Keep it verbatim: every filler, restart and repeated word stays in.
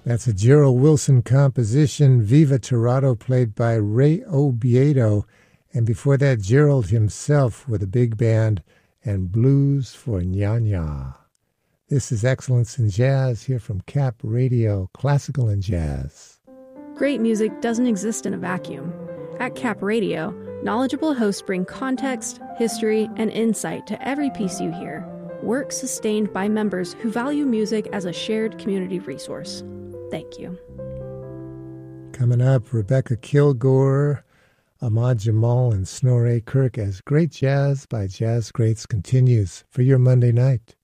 That's a Gerald Wilson composition, Viva Torado, played by Ray Obiedo. And before that, Gerald himself with a big band and Blues for Nya-Nya. This is Excellence in Jazz here from Cap Radio, Classical and Jazz. Great music doesn't exist in a vacuum. At Cap Radio, knowledgeable hosts bring context, history, and insight to every piece you hear. Work sustained by members who value music as a shared community resource. Thank you. Coming up, Rebecca Kilgore, Ahmad Jamal, and Snorri Kirk as Great Jazz by Jazz Greats continues for your Monday night.